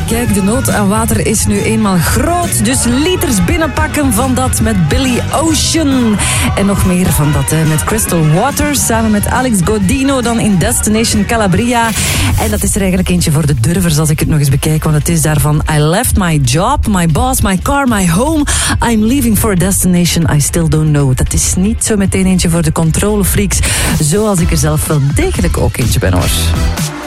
Kijk, de nood aan water is nu eenmaal groot. Dus liters binnenpakken van dat met Billy Ocean. En nog meer van dat met Crystal Waters. Samen met Alex Godino dan in Destination Calabria. En dat is er eigenlijk eentje voor de durvers als ik het nog eens bekijk. Want het is daarvan I left my job, my boss, my car, my home. I'm leaving for a destination I still don't know. Dat is niet zo meteen eentje voor de controlefreaks. Zoals ik er zelf wel degelijk ook eentje ben, hoor.